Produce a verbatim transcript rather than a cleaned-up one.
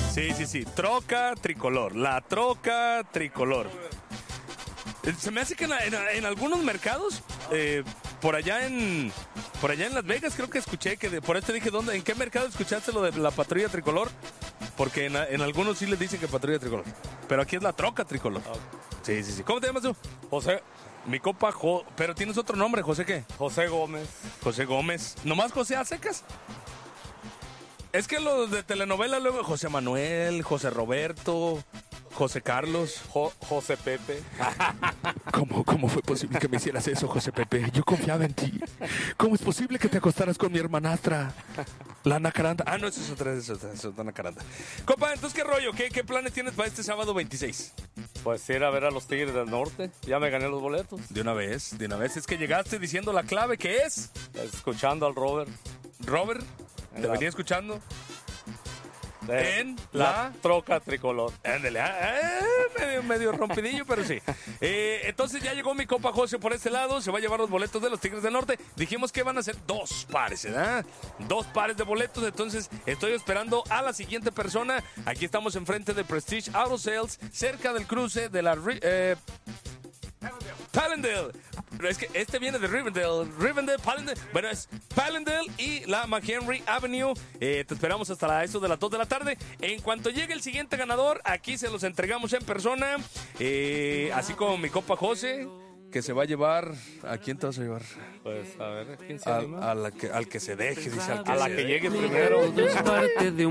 Sí, sí, sí. Troca tricolor. La troca tricolor. Se me hace que en, en, en algunos mercados, eh, por allá en por allá en Las Vegas, creo que escuché que de, por eso te dije, ¿dónde, ¿en qué mercado escuchaste lo de la patrulla tricolor? Porque en, en algunos sí les dicen que patrulla tricolor. Pero aquí es la troca tricolor. Sí, sí, sí. ¿Cómo te llamas tú? José. Mi copa, jo, pero tienes otro nombre, ¿José qué? José Gómez. José Gómez. ¿Nomás José a secas? Es que los de telenovela luego, José Manuel, José Roberto, José Carlos. Jo, José Pepe. ¿Cómo, ¿Cómo fue posible que me hicieras eso, José Pepe? Yo confiaba en ti. ¿Cómo es posible que te acostaras con mi hermanastra, la Ana Caranda? Ah, no, eso es otra, eso es otra, eso es otra Ana Caranda. Compa, entonces, ¿qué rollo? ¿Qué, ¿Qué planes tienes para este sábado veintiséis? Pues ir a ver a los Tigres del Norte. Ya me gané los boletos. De una vez, de una vez. Es que llegaste diciendo la clave, ¿qué es? Escuchando al Robert. Robert, ¿te la... venía escuchando? De en la, la troca tricolor. Ándale, ah, medio, medio rompidillo, pero sí. Eh, entonces ya llegó mi compa José por este lado, se va a llevar los boletos de los Tigres del Norte. Dijimos que van a ser dos pares, ¿verdad? Dos pares de boletos, entonces estoy esperando a la siguiente persona. Aquí estamos enfrente de Prestige Auto Sales, cerca del cruce de la... Eh, Palendale. Pero es que este viene de Rivendell. Rivendell, Palendale. Bueno, es Palendale y la McHenry Avenue. Eh, te esperamos hasta la, eso de las dos de la tarde. En cuanto llegue el siguiente ganador, aquí se los entregamos en persona. Eh, así como mi copa José, que se va a llevar... ¿A quién te vas a llevar? Pues a ver, ¿quién se A, anima? a la que, al que se deje, dice. Al que a la se que deje. llegue primero.